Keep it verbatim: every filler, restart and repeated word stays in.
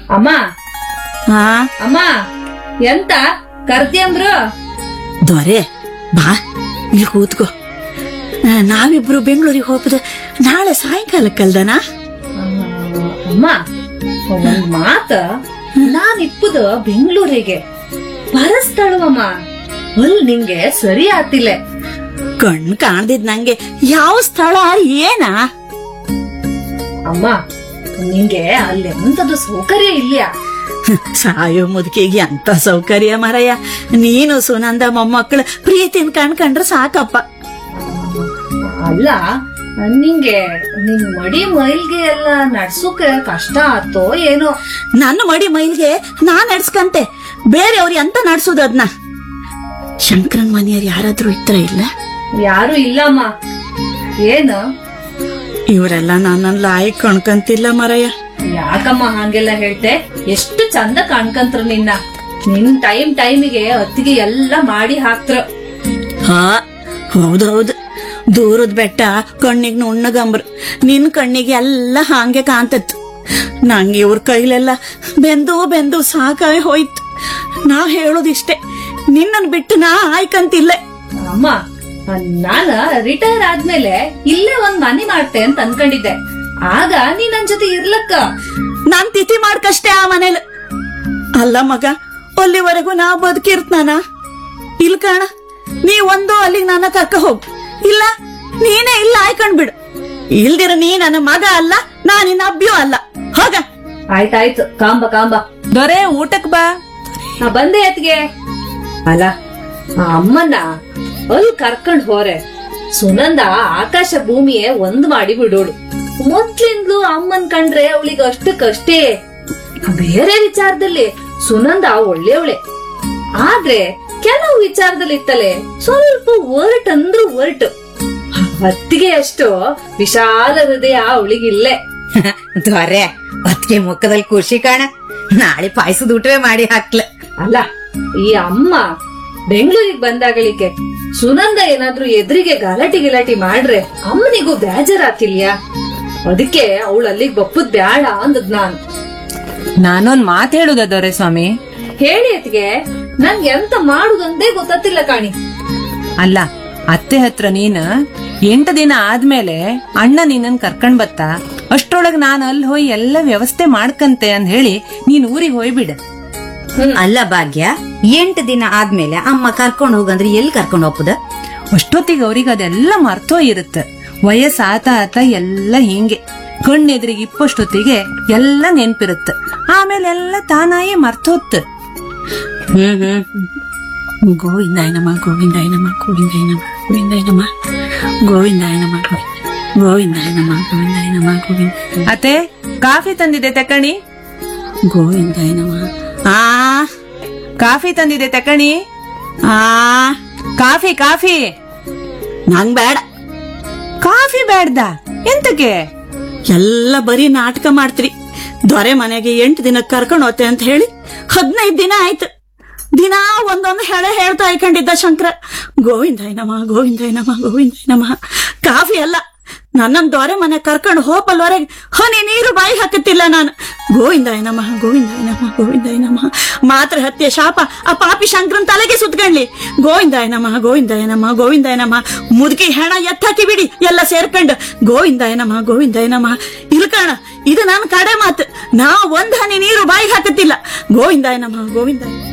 ಅಮ್ಮ ಹಾ ಅಮ್ಮ ಎಂತ ಕರ್ತಿಯಂದ್ರು? ದೊರೆ ಬಾ ಇಲ್ಲಿ ಕೂತ್ಕೋ. ನಾವಿಬ್ರು ಬೆಂಗಳೂರಿಗೆ ಹೋಗ್ಬೋದು ನಾಳೆ ಸಾಯಂಕಾಲಕ್ಕಲ್ದನಾ? ಅಮ್ಮ ಒಂದ್ ಮಾತ, ನಾನ್ ಇಪ್ಪುದು ಬೆಂಗಳೂರಿಗೆ ಬರಸ್ತಳುವಮ್ಮ. ಅಲ್ ನಿಂಗೆ ಸರಿ ಆತಿಲ್ಲ. ಕಣ್ ಕಾಣ್ದಿದ್ ನಂಗೆ ಯಾವ ಸ್ಥಳ ಏನಾ? ಅಮ್ಮ ನಿಂಗೆ ಅಲ್ಲೆಂತದು ಸೌಕರ್ಯ ಇಲ್ಲ. ಸಾಯೋ ಮುದುಕಿಗೆ ಅಂತ ಸೌಕರ್ಯ ಮರಯ್ಯ. ನೀನು ಸುನಂದ ಮೊಮ್ಮಕ್ಕಳು ಪ್ರೀತಿನ ಕಣ್ಕಂಡ್ರೆ ಸಾಕಪ್ಪ. ಅಲ್ಲ ನಿಂಗೆ ನಿನ್ ಮಡಿ ಮೈಲ್ಗೆ ಎಲ್ಲ ನಡ್ಸೋಕೆ ಕಷ್ಟ ಆತೋ ಏನೋ? ನನ್ನ ಮಡಿ ಮೈಲ್ಗೆ ನಾನ್ ನಡ್ಸ್ಕಂತೆ, ಬೇರೆಯವ್ರು ಎಂತ ನಡ್ಸೋದು ಅದ್ನ? ಶಂಕರನ್ ಮನೆಯವ್ರು ಯಾರಾದ್ರೂ ಇತ್ರ ಇಲ್ಲ? ಯಾರು ಇಲ್ಲಮ್ಮ. ಏನು ಇವರೆಲ್ಲ ನನ್ನನ್ನ ಲಾಯಕ್ ಕಣ್ಕಂತಿಲ್ಲ ಮರಯ್ಯ. ಯಾಕಮ್ಮ ಹಂಗೆಲ್ಲ ಹೇಳ್ತೆ? ಎಷ್ಟು ಚಂದ ಕಾಣ್ಕಂತ್ರ ನಿನ್ನ. ನಿನ್ ಟೈಮ್ ಟೈಮಿಗೆ ಅತ್ತಿಗೆ ಎಲ್ಲ ಮಾಡಿ ಹಾಕ್ತ್ರ. ಹಾ ಹೌದೌದು, ದೂರದ ಬೆಟ್ಟ ಕಣ್ಣಿಗೆ ನುಣ್ಣಗಂಬ್ರು, ನಿನ್ ಕಣ್ಣಿಗೆ ಎಲ್ಲ ಹಾಂಗೆ ಕಾಂತತ್. ನಂಗೆ ಇವ್ರ ಕೈಲೆಲ್ಲ ಬೆಂದು ಬೆಂದು ಸಾಕಾಗಿ ಹೋಯ್ತು. ನಾ ಹೇಳೋದಿಷ್ಟೇ, ನಿನ್ನನ್ ಬಿಟ್ಟು ನಾ ಆಯ್ಕಂತಿಲ್ಲ. ಅಮ್ಮ ನಾನ ರಿಟೈರ್ ಆದ್ಮೇಲೆ ಇಲ್ಲೇ ಒಂದ್ ಮನೆ ಮಾಡ್ತೆ ಅಂತ ಅನ್ಕೊಂಡಿದ್ದೆ. ಆಗ ನೀ ನನ್ ಜೊತೆ ಇರ್ಲಕ್ಕ. ನಾನ್ ತಿಥಿ ಮಾಡ್ಕಷ್ಟೇ ಆ ಮನೇಲಿ. ಅಲ್ಲ ಮಗ, ಅಲ್ಲಿವರೆಗೂ ನಾ ಬದುಕಿರ್ತನಾನ? ಇಲ್ ಕಾಣ, ನೀ ಒಂದು ಅಲ್ಲಿಗೆ ನನ್ನ ಕರ್ಕ ಹೋಗ್, ಇಲ್ಲ ನೀನೇ ಇಲ್ಲ ಆಯ್ಕೊಂಡ್ಬಿಡು. ಇಲ್ದಿರ ನೀ ನನ್ನ ಮಗ ಅಲ್ಲ, ನಾ ನಿನ್ನ ಅಬ್ಬಿಯೂ ಅಲ್ಲ. ಹೋಗ. ಆಯ್ತಾಯ್ತು, ಕಾಂಬ ಕಾಂಬ. ದೊರೆ ಊಟಕ್ ಬಾ. ನಾ ಬಂದೆ ಅತ್ಗೆ. ಅಲ್ಲ ಆ ಅಮ್ಮನ್ನ ಅಲ್ಲಿ ಕರ್ಕೊಂಡ್ ಹೋರೆ ಸುನಂದ ಆಕಾಶ ಭೂಮಿಯೇ ಒಂದ್ ಮಾಡಿ ಬಿಡೋಳು. ಮೊದ್ಲಿಂದ್ಲು ಅಮ್ಮನ್ ಕಂಡ್ರೆ ಅವಳಿಗೆ ಅಷ್ಟಕ್ಕಷ್ಟೇ. ಬೇರೆ ವಿಚಾರದಲ್ಲಿ ಸುನಂದ ಒಳ್ಳೆಯವಳೆ, ಆದ್ರೆ ಕೆಲವು ವಿಚಾರದಲ್ಲಿ ಇತ್ತಲೆ ಸ್ವಲ್ಪ ಒರ್ಟ್ ಅಂದ್ರು ಒರ್ಟ್. ಹೊತ್ತಿಗೆ ಅಷ್ಟು ವಿಶಾಲ ಹೃದಯ ಅವಳಿಗಿಲ್ಲೇ. ದೊರೆ ಹೊತ್ತಿಗೆ ಮುಖದಲ್ಲಿ ಖುಷಿ ಕಾಣ. ನಾಳೆ ಪಾಯಸದ ಊಟವೇ ಮಾಡಿ ಹಾಕ್ಲ. ಅಲ್ಲ ಈ ಅಮ್ಮ ಬೆಂಗಳೂರಿಗೆ ಬಂದಾಗಳಿಕೆ ಸುನಂದ ಏನಾದ್ರೂ ಎದುರಿಗೆ ಗಲಾಟಿ ಗಿಲಾಟಿ ಮಾಡ್ರೆ ಅಮ್ಮನಿಗೂ ಬೇಜಾರಾತಿಲ್ಯಾ? ಅದಕ್ಕೆ ಅವಳು ಅಲ್ಲಿಗೆ ಬಪ್ಪುದ್ ಬ್ಯಾಡ ಅಂದದ್ ನಾನು. ನಾನೊಂದ್ ಮಾತ್ ಹೇಳುದ ದೊರೆ ಸ್ವಾಮಿ? ಹೇಳಿ ಅತ್ಗೆ, ನನ್ಗೆ ಎಂತ ಮಾಡುದಂದೇ ಗೊತ್ತಿಲ್ಲ ಕಾಣಿ. ಅಲ್ಲ, ಅತ್ತೆ ಹತ್ರ ನೀನ್ ಎಂಟು ದಿನ ಆದ್ಮೇಲೆ ಅಣ್ಣ ನಿನ್ನನ್ ಕರ್ಕೊಂಡ್ ಬತ್ತ, ಅಷ್ಟ್ರೊಳಗ್ ನಾನ್ ಅಲ್ಲಿ ಹೋಗಿ ಎಲ್ಲ ವ್ಯವಸ್ಥೆ ಮಾಡ್ಕಂತೆ ಅಂದ್ ಹೇಳಿ ನೀನ್ ಊರಿಗೆ ಹೋಯ್ಬಿಡ. ಅಲ್ಲ ಭಾಗ್ಯ, ಎಂಟು ದಿನ ಆದ್ಮೇಲೆ ಅಮ್ಮ ಕರ್ಕೊಂಡ್ ಹೋಗಂದ್ರೆ ಎಲ್ಲಿ ಕರ್ಕೊಂಡ್ ಹೋಗ್ಬೋದ? ಅಷ್ಟೊತ್ತಿಗೆ ಅವ್ರಿಗೆ ಅದೆಲ್ಲ ಮರ್ತೋ ಇರುತ್ತ. ವಯಸ್ಸ ಆತ ಆತ ಎಲ್ಲ ಹಿಂಗೆ ಕಣ್ಣೆದ್ರಿಗೆ ಇಪ್ಪಷ್ಟೊತ್ತಿಗೆ ಎಲ್ಲ ನೆನ್ಪಿರುತ್ತ. ಆಮೇಲೆ ಎಲ್ಲ ತಾನಾಯೇ ಮರ್ತೋತ್. ಹ್ಮ್ ಹ್ಮ್ ಗೋವಿಂದಾಯನಮ್ಮ ಗೋವಿಂದಾಯನಮ್ಮ ಗೋವಿಂದಾಯನಮ್ಮ ಗೋವಿಂದಾಯನಮ್ಮ ಗೋವಿಂದಾಯನಮ್ಮ ಗೋವಿಂದಾಯನಮ್ಮ ಗೋವಿಂದಾಯನಮ್ಮ ಗೋವಿಂದ. ಅತ್ತೆ ಕಾಫಿ ತಂದಿದೆ ತಕಣಿ. ಗೋವಿಂದಾಯನಮ್ಮ. ಆ ಕಾಫಿ ತಂದಿದೆ ತಕಣಿ. ಆ ಕಾಫಿ ಕಾಫಿ. ನಂಗ್ ಬೇಡ. ಕಾಫಿ ಬೇಡ್ದ? ಎಂತಕ್ಕೆ? ಎಲ್ಲ ಬರೀ ನಾಟಕ ಮಾಡ್ತೀರಿ. ದೊರೆ ಮನೆಗೆ ಎಂಟು ದಿನ ಕರ್ಕೊಂಡು ಹೋತೆ ಅಂತ ಹೇಳಿ ಹದಿನೈದು ದಿನ ಆಯ್ತು. ದಿನ ಒಂದೊಂದು ಹೇಳೆ ಹೇಳ್ತಾ ಇಕೊಂಡಿದ್ದ ಶಂಕರ. ಗೋವಿಂದಾಯನಮ್ಮ ಗೋವಿಂದಾಯನಮ್ಮ ಗೋವಿಂದಾಯನಮ್ಮ. ಕಾಫಿ ಅಲ್ಲ, ನನ್ನನ್ ದೊರೆ ಮನೆ ಕರ್ಕೊಂಡು ಹೋಪಲ್ವರೆಗೆ ಹನಿ ನೀರು ಬಾಯಿ ಹಾಕುತ್ತಿಲ್ಲ ನಾನು. ಗೋವಿಂದಾಯನಮ್ಮ ಗೋವಿಂದಾಯನಮ್ಮ ಗೋವಿಂದಾಯನಮ್ಮ. ಮಾತ್ರ ಹತ್ಯೆ ಶಾಪ ಆ ಪಾಪಿ ಶಂಕರನ್ ತಲೆಗೆ ಸುತ್ಕೊಂಡ್ಲಿ. ಗೋವಿಂದಾಯನಮ್ಮ ಗೋವಿಂದಾಯನಮ್ಮ ಗೋವಿಂದಾಯನಮ್ಮ. ಮುದುಕಿ ಹೆಣ ಎತ್ತಾಕಿ ಬಿಡಿ ಎಲ್ಲ ಸೇರ್ಕೊಂಡು. ಗೋವಿಂದಾಯನಮ್ಮ ಗೋವಿಂದಾಯನಮ್ಮ. ಇಲ್ಕಣ, ಇದು ನನ್ನ ಕಡೆ ಮಾತು. ನಾ ಒಂದ್ ಹನಿ ನೀರು ಬಾಯಿಗೆ ಹಾಕುತ್ತಿಲ್ಲ. ಗೋವಿಂದಾಯನಮ್ಮ ಗೋವಿಂದಾಯ.